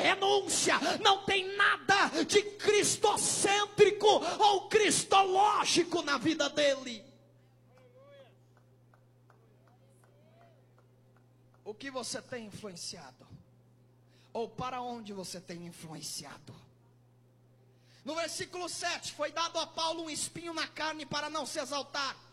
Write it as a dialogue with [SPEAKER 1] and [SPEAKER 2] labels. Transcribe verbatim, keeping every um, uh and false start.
[SPEAKER 1] renúncia, não tem nada de cristocêntrico ou cristológico na vida dele. O que você tem influenciado? Ou para onde você tem influenciado? No versículo sete, foi dado a Paulo um espinho na carne para não se exaltar.